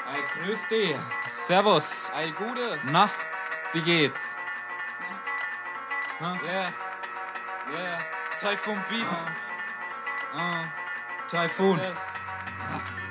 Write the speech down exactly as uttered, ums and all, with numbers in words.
Ey, grüß dich. Servus. Ey, Gute. Na, wie geht's? Ja. Yeah. Yeah. Typhoon Beats. Uh. Uh. Typhoon.